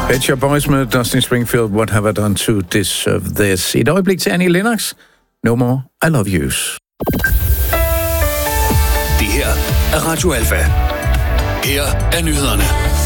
Pet Shop Boys med Dustin Springfield, What Have I Done to Deserve This? Et øjeblik til Annie Lennox, No More I Love Yous. Det her er Radio Alfa. Her er nyhederne.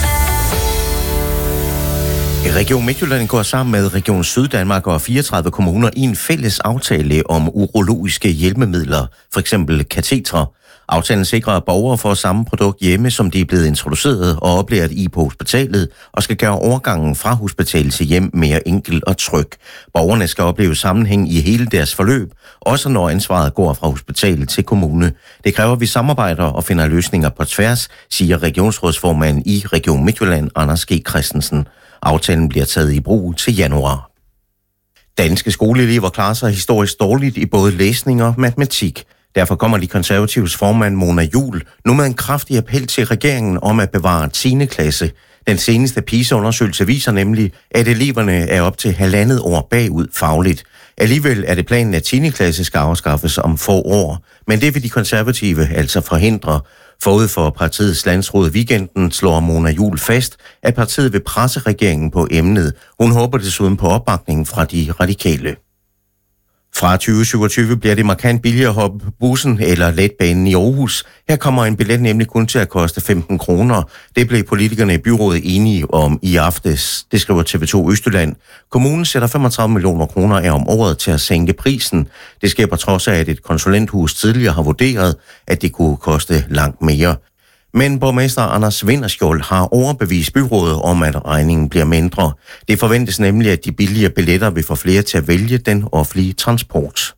Region Midtjylland går sammen med Region Syddanmark og 34 kommuner i en fælles aftale om urologiske hjælpemidler, f.eks. katetre. Aftalen sikrer, at borgere får samme produkt hjemme, som de er blevet introduceret og oplært i på hospitalet, og skal gøre overgangen fra hospital til hjem mere enkel og tryg. Borgerne skal opleve sammenhæng i hele deres forløb, også når ansvaret går fra hospital til kommune. Det kræver, at vi samarbejder og finder løsninger på tværs, siger regionsrådsformand i Region Midtjylland, Anders G. Christensen. Aftalen bliver taget i brug til januar. Danske skoleelever klarer sig historisk dårligt i både læsning og matematik. Derfor kommer de konservatives formand Mona Juul nu med en kraftig appel til regeringen om at bevare 10. klasse. Den seneste PISA-undersøgelse viser nemlig, at eleverne er op til 1,5 år bagud fagligt. Alligevel er det planen, at 10. klasse skal afskaffes om få år, men det vil de konservative altså forhindre. Forud for partiets landsråd weekenden slår Mona Juul fast, at partiet vil presse regeringen på emnet. Hun håber desuden på opbakning fra de radikale. Fra 2027 bliver det markant billigere at hoppe på bussen eller letbanen i Aarhus. Her kommer en billet nemlig kun til at koste 15 kroner. Det blev politikerne i byrådet enige om i aftes. Det skriver TV2 Østjylland. Kommunen sætter 35 millioner kroner af om året til at sænke prisen. Det sker på trods af, at et konsulenthus tidligere har vurderet, at det kunne koste langt mere. Men borgmester Anders Vinderskjold har overbevist byrådet om, at regningen bliver mindre. Det forventes nemlig, at de billige billetter vil få flere til at vælge den offentlige transport.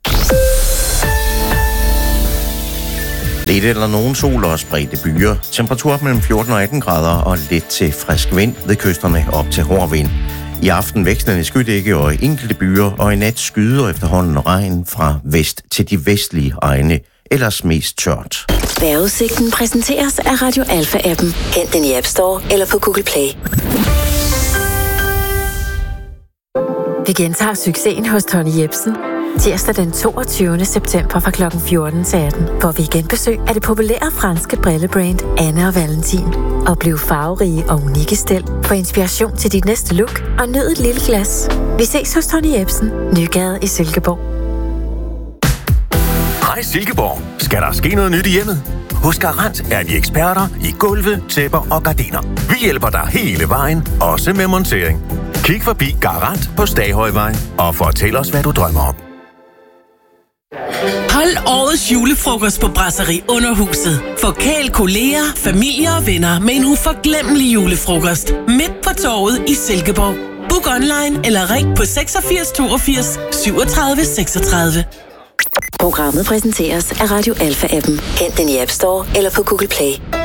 Lidt eller nogen sol og spredte byer. Temperatur mellem 14 og 18 grader og lidt til frisk vind ved kysterne op til hård vind. I aften vekslende skydække og enkelte byer, og i nat skyder efterhånden regn fra vest til de vestlige egne. Ellers mest tørt. Vejrudsigten præsenteres af Radio Alfa-appen. Hent den i App Store eller på Google Play. Vi gentager succesen hos Tony Jebsen. Tirsdag den 22. september fra kl. 14 til 18, hvor vi igen besøg af det populære franske brillebrand Anne og Valentin. Oplev farverige og unikke stel, få inspiration til dit næste look og nyd et lille glas. Vi ses hos Tony Jebsen, Nygade i Silkeborg. Hej Silkeborg. Skal der ske noget nyt i hjemmet? Hos Garant er vi eksperter i gulve, tæpper og gardiner. Vi hjælper dig hele vejen, også med montering. Kig forbi Garant på Staghøjvej og fortæl os, hvad du drømmer om. Hold årets julefrokost på Brasserie Underhuset. Forkæl kolleger, familie og venner med en uforglemmelig julefrokost. Midt på torvet i Silkeborg. Book online eller ring på 86 82 37 36. Programmet præsenteres af Radio Alfa-appen. Hent den i App Store eller på Google Play.